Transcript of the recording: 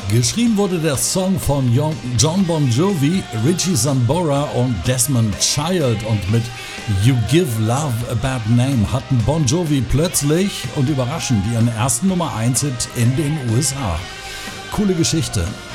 Geschrieben wurde der Song von John Bon Jovi, Richie Sambora und Desmond Child, und mit You Give Love a Bad Name hatten Bon Jovi plötzlich und überraschend ihren ersten Nummer 1 Hit in den USA. Coole Geschichte.